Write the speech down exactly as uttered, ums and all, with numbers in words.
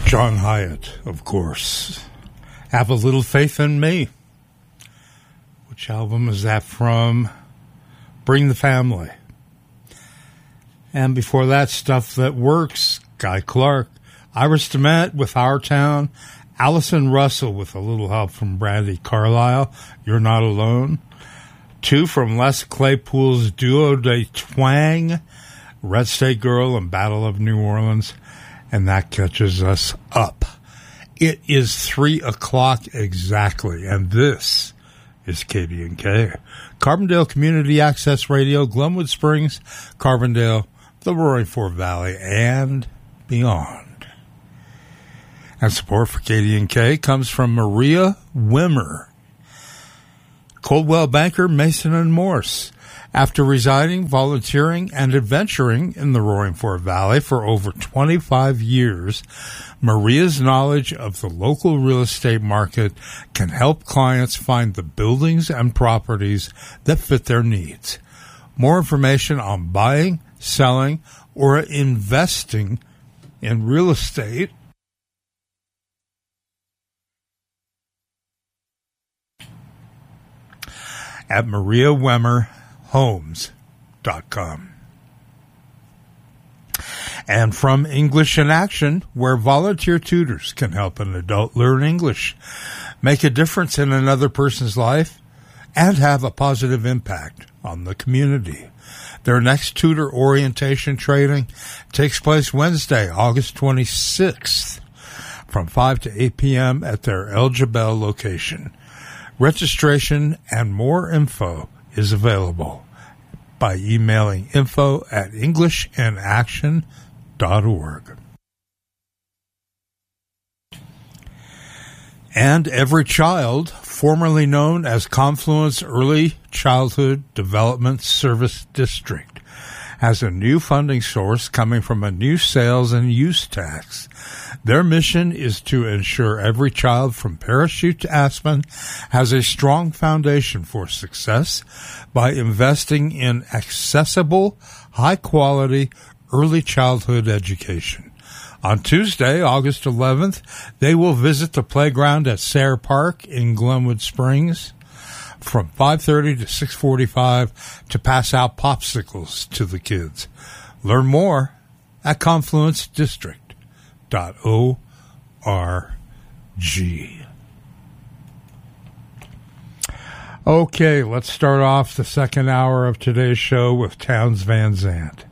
John Hyatt, of course. Have a Little Faith in Me. Which album is that from? Bring the Family. And before that, Stuff That Works, Guy Clark. Iris DeMent with Our Town. Allison Russell with a little help from Brandy Carlisle, You're Not Alone. Two from Les Claypool's Duo de Twang, Red State Girl and Battle of New Orleans. And that catches us up. It is three o'clock exactly, and this is K D N K. Carbondale Community Access Radio, Glenwood Springs, Carbondale, the Roaring Fork Valley, and beyond. And support for K D N K comes from Maria Wimmer, Coldwell Banker, Mason and Morse. After residing, volunteering, and adventuring in the Roaring Fork Valley for over twenty-five years, Maria's knowledge of the local real estate market can help clients find the buildings and properties that fit their needs. More information on buying, selling, or investing in real estate at Maria Wemmer Homes dot com. And from English in Action, where volunteer tutors can help an adult learn English, make a difference in another person's life, and have a positive impact on the community. Their next tutor orientation training takes place Wednesday, August twenty-sixth, from five to eight p.m. at their El Jebel location. Registration and more info is available by emailing info at english in action dot org. And Every Child, formerly known as Confluence Early Childhood Development Service District, has a new funding source coming from a new sales and use tax. Their mission is to ensure every child from Parachute to Aspen has a strong foundation for success by investing in accessible, high-quality early childhood education. On Tuesday, August eleventh, they will visit the playground at Sayre Park in Glenwood Springs from five thirty to six forty-five to pass out popsicles to the kids. Learn more at confluence district dot org. Okay, let's start off the second hour of today's show with Townes Van Zandt.